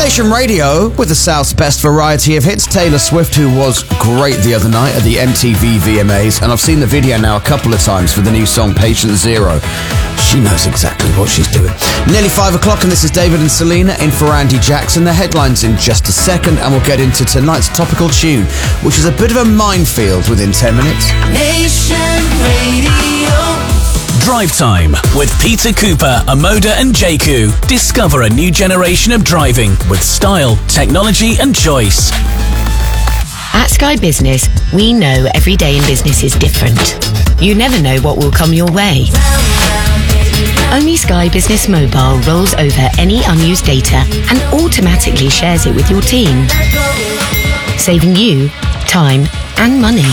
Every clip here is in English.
Nation Radio with the South's best variety of hits. Taylor Swift, who was great the other night at the MTV VMAs, and I've seen the video now a couple of times for the new song Patient Zero. She knows exactly what she's doing. Nearly 5 o'clock, and this is David and Selena in for Andy Jackson. The headlines in just a second, and we'll get into tonight's topical tune, which is a bit of a minefield within 10 minutes. Nation Radio. Drive Time with Peter Cooper, Amoda and Jaku. Discover a new generation of driving with style, technology and choice. At Sky Business, we know every day in business is different. You never know what will come your way. Only Sky Business Mobile rolls over any unused data and automatically shares it with your team, saving you time and money.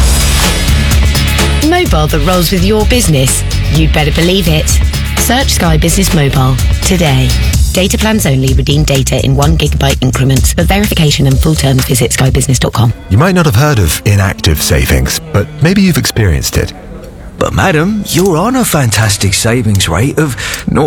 Mobile that rolls with your business. You'd better believe it. Search Sky Business Mobile today. Data plans only. Redeem data in 1 GB increments. For verification and full terms, visit skybusiness.com. You might not have heard of inactive savings, but maybe you've experienced it. But madam, you're on a fantastic savings rate of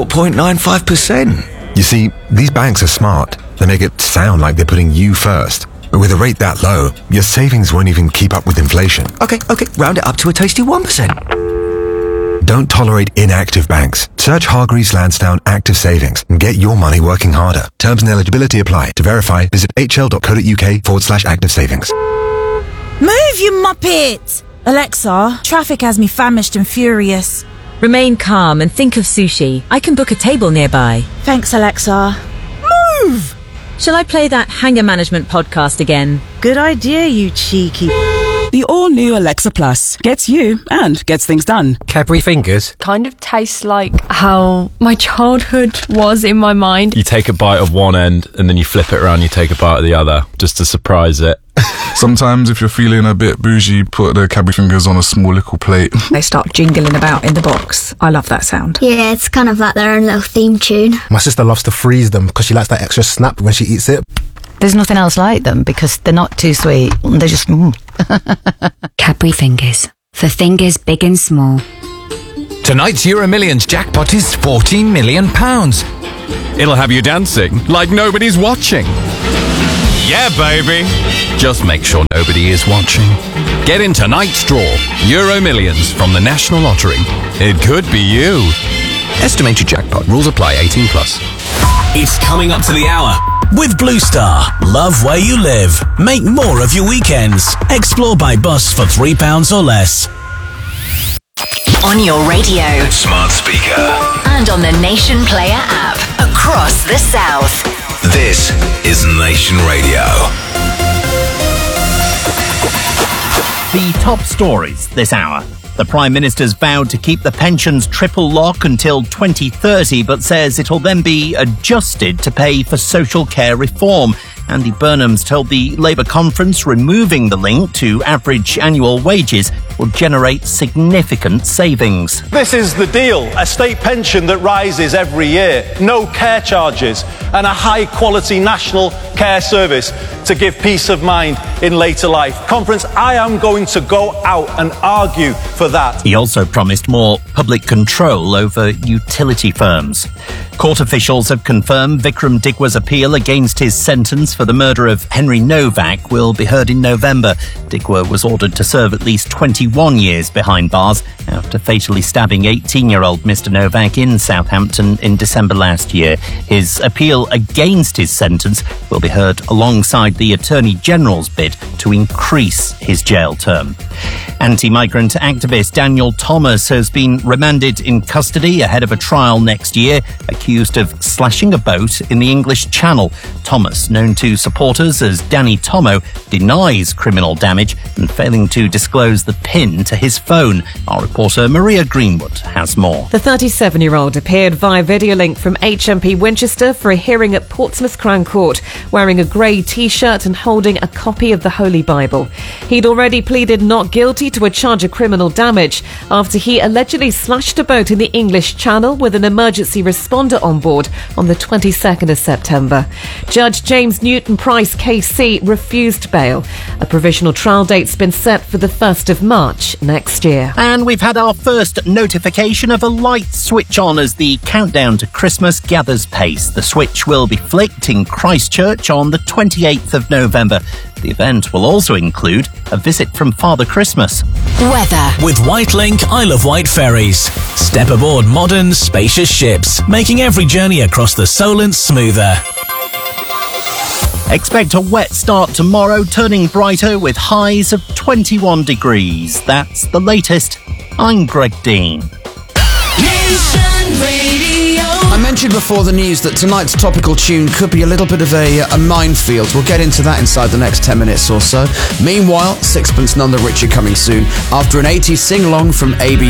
0.95%. You see, these banks are smart. They make it sound like they're putting you first. But with a rate that low, your savings won't even keep up with inflation. Okay, round it up to a tasty 1%. Don't tolerate inactive banks. Search Hargreaves Lansdowne Active Savings and get your money working harder. Terms and eligibility apply. To verify, visit hl.co.uk/active savings. Move, you muppet! Alexa, traffic has me famished and furious. Remain calm and think of sushi. I can book a table nearby. Thanks, Alexa. Move! Shall I play that hanger management podcast again? Good idea, you cheeky... The all-new Alexa Plus gets you and gets things done. Cadbury Fingers kind of tastes like how my childhood was in my mind. You take a bite of one end and then you flip it around, you take a bite of the other just to surprise it. Sometimes if you're feeling a bit bougie, put the Cadbury Fingers on a small little plate. They start jingling about in the box. I love that sound. Yeah, it's kind of like their own little theme tune. My sister loves to freeze them because she likes that extra snap when she eats it. There's nothing else like them because they're not too sweet. They're just... Cadbury Fingers. For fingers big and small. Tonight's Euro Millions jackpot is £14 million. It'll have you dancing like nobody's watching. Yeah, baby. Just make sure nobody is watching. Get in tonight's draw. Euro Millions from the National Lottery. It could be you. Estimated jackpot. Rules apply. 18 plus. It's coming up to the hour. With Blue Star, love where you live. Make more of your weekends. Explore by bus for £3 or less. On your radio, smart speaker, and on the Nation Player app. Across the South. This is Nation Radio. The top stories this hour. The Prime Minister's vowed to keep the pensions triple lock until 2030, but says it'll then be adjusted to pay for social care reform. Andy Burnham's told the Labour conference removing the link to average annual wages will generate significant savings. This is the deal. A state pension that rises every year, no care charges, and a high-quality national care service to give peace of mind in later life. Conference, I am going to go out and argue for that. He also promised more public control over utility firms. Court officials have confirmed Vikram Digwa's appeal against his sentence for the murder of Henry Novak will be heard in November. Digwa was ordered to serve at least 21 years behind bars after fatally stabbing 18-year-old Mr. Novak in Southampton in December last year. His appeal against his sentence will be heard alongside the Attorney General's bid to increase his jail term. Anti-migrant activist Daniel Thomas has been remanded in custody ahead of a trial next year, accused of slashing a boat in the English Channel. Thomas, known to supporters as Danny Tomo, denies criminal damage and failing to disclose the PIN to his phone. Our reporter Maria Greenwood has more. The 37-year-old appeared via video link from HMP Winchester for a hearing at Portsmouth Crown Court, wearing a grey T-shirt and holding a copy of the Holy Bible. He'd already pleaded not guilty to a charge of criminal damage after he allegedly slashed a boat in the English Channel with an emergency responder on board on the 22nd of September. Judge James Newton Price KC refused bail. A provisional trial date's been set for the 1st of March next year. And we've had our first notification of a light switch on as the countdown to Christmas gathers pace. The switch will be flicked in Christchurch on the 28th of November. The event will also include a visit from Father Christmas. Weather. With Whitelink Isle of Wight ferries. Step aboard modern, spacious ships, making every journey across the Solent smoother. Expect a wet start tomorrow, turning brighter with highs of 21 degrees. That's the latest. I'm Greg Dean. I mentioned before the news that tonight's topical tune could be a little bit of a minefield. We'll get into that inside the next 10 minutes or so. Meanwhile, Sixpence None the Richer coming soon after an 80s sing-along from ABC.